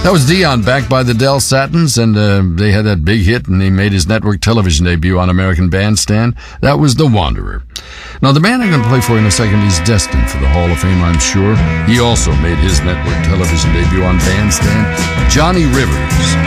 That was Dion, backed by the Del Satins, and they had that big hit, and he made his network television debut on American Bandstand. That was The Wanderer. Now, the man I'm going to play for you in a second is destined for the Hall of Fame, I'm sure. He also made his network television debut on Bandstand. Johnny Rivers.